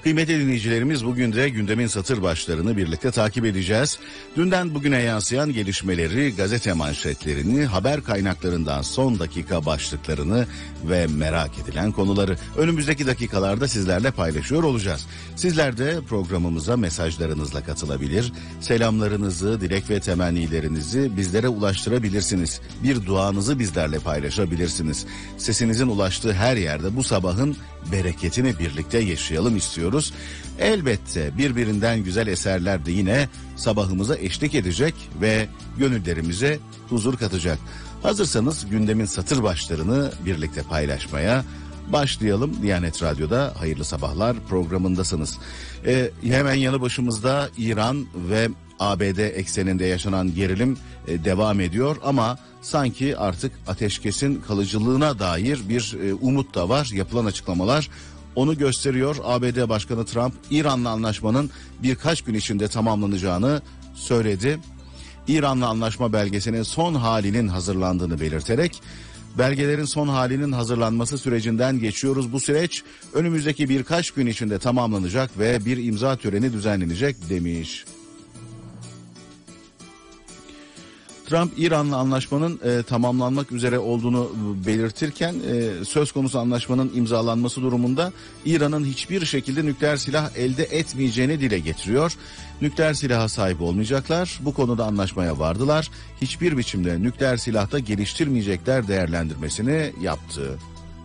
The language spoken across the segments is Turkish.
Kıymetli dinleyicilerimiz, bugün de gündemin satır başlarını birlikte takip edeceğiz. Dünden bugüne yansıyan gelişmeleri, gazete manşetlerini, haber kaynaklarından son dakika başlıklarını ve merak edilen konuları önümüzdeki dakikalarda sizlerle paylaşıyor olacağız. Sizler de programımıza mesajlarınızla katılabilir, selamlarınızı, dilek ve temennilerinizi bizlere ulaştırabilirsiniz. Bir duanızı bizlerle paylaşabilirsiniz. Sesinizin ulaştığı her yerde bu sabahın bereketini birlikte yaşayalım istiyoruz. Elbette birbirinden güzel eserler de yine sabahımıza eşlik edecek ve gönüllerimize huzur katacak. Hazırsanız gündemin satır başlarını birlikte paylaşmaya başlayalım. Diyanet Radyo'da hayırlı sabahlar programındasınız. Hemen yanı başımızda İran ve ABD ekseninde yaşanan gerilim devam ediyor ama sanki artık ateşkesin kalıcılığına dair bir umut da var. Yapılan açıklamalar onu gösteriyor. ABD Başkanı Trump, İran'la anlaşmanın birkaç gün içinde tamamlanacağını söyledi. İran'la anlaşma belgesinin son halinin hazırlandığını belirterek, belgelerin son halinin hazırlanması sürecinden geçiyoruz. Bu süreç önümüzdeki birkaç gün içinde tamamlanacak ve bir imza töreni düzenlenecek demiş. Trump, İran'la anlaşmanın tamamlanmak üzere olduğunu belirtirken söz konusu anlaşmanın imzalanması durumunda İran'ın hiçbir şekilde nükleer silah elde etmeyeceğini dile getiriyor. Nükleer silaha sahip olmayacaklar, bu konuda anlaşmaya vardılar, hiçbir biçimde nükleer silahta geliştirmeyecekler değerlendirmesini yaptı.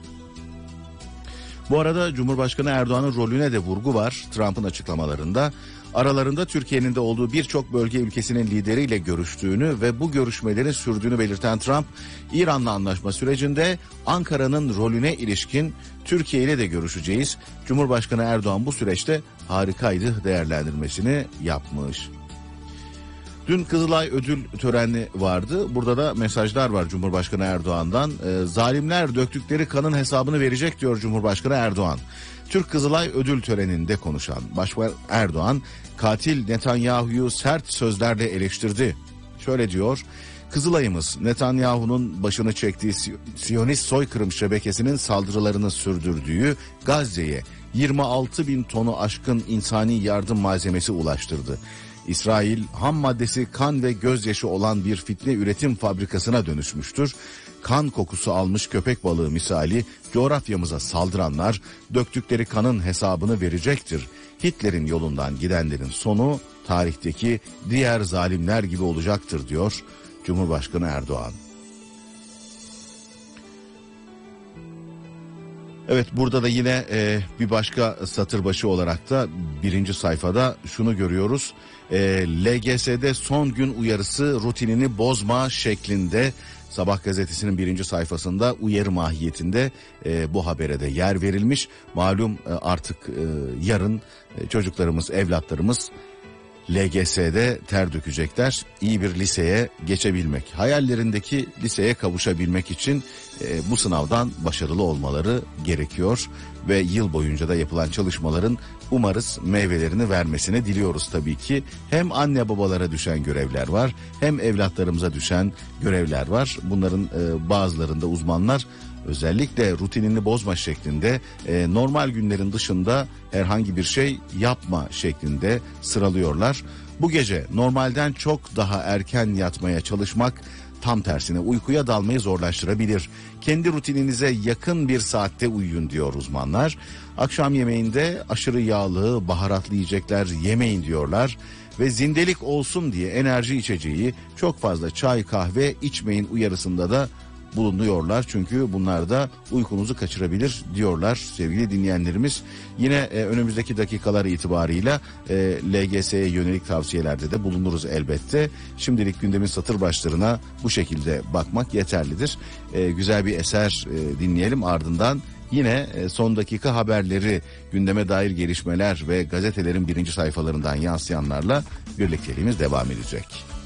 Bu arada Cumhurbaşkanı Erdoğan'ın rolüne de vurgu var Trump'ın açıklamalarında. Aralarında Türkiye'nin de olduğu birçok bölge ülkesinin lideriyle görüştüğünü ve bu görüşmelerin sürdüğünü belirten Trump, İran'la anlaşma sürecinde Ankara'nın rolüne ilişkin Türkiye ile de görüşeceğiz. Cumhurbaşkanı Erdoğan bu süreçte harikaydı değerlendirmesini yapmış. Dün Kızılay ödül töreni vardı. Burada da mesajlar var Cumhurbaşkanı Erdoğan'dan. Zalimler döktükleri kanın hesabını verecek diyor Cumhurbaşkanı Erdoğan. Türk Kızılay ödül töreninde konuşan Başbakan Erdoğan, katil Netanyahu'yu sert sözlerle eleştirdi. Şöyle diyor: Kızılay'ımız Netanyahu'nun başını çektiği Siyonist soykırım şebekesinin saldırılarını sürdürdüğü Gazze'ye 26 bin tonu aşkın insani yardım malzemesi ulaştırdı. İsrail ham maddesi kan ve gözyaşı olan bir fitne üretim fabrikasına dönüşmüştür. Kan kokusu almış köpek balığı misali coğrafyamıza saldıranlar döktükleri kanın hesabını verecektir. Hitler'in yolundan gidenlerin sonu tarihteki diğer zalimler gibi olacaktır diyor Cumhurbaşkanı Erdoğan. Evet, burada da yine bir başka satır başı olarak da birinci sayfada şunu görüyoruz. LGS'de son gün uyarısı rutinini bozma şeklinde Sabah gazetesinin birinci sayfasında uyarı mahiyetinde bu habere de yer verilmiş. Malum artık yarın çocuklarımız, evlatlarımız LGS'de ter dökecekler. İyi bir liseye geçebilmek, hayallerindeki liseye kavuşabilmek için bu sınavdan başarılı olmaları gerekiyor. Ve yıl boyunca da yapılan çalışmaların umarız meyvelerini vermesini diliyoruz tabii ki. Hem anne babalara düşen görevler var, hem evlatlarımıza düşen görevler var. Bunların bazılarında uzmanlar özellikle rutinini bozma şeklinde, normal günlerin dışında herhangi bir şey yapma şeklinde sıralıyorlar. Bu gece normalden çok daha erken yatmaya çalışmak tam tersine uykuya dalmayı zorlaştırabilir. Kendi rutininize yakın bir saatte uyuyun diyor uzmanlar. Akşam yemeğinde aşırı yağlı, baharatlı yiyecekler yemeyin diyorlar. Ve zindelik olsun diye enerji içeceği, çok fazla çay kahve içmeyin uyarısında da bulunuyorlar. Çünkü bunlar da uykunuzu kaçırabilir diyorlar sevgili dinleyenlerimiz. Yine önümüzdeki dakikalar itibarıyla LGS'ye yönelik tavsiyelerde de bulunuruz elbette. Şimdilik gündemin satır başlarına bu şekilde bakmak yeterlidir. Güzel bir eser dinleyelim, ardından yine son dakika haberleri, gündeme dair gelişmeler ve gazetelerin birinci sayfalarından yansıyanlarla birlikteliğimiz devam edecek.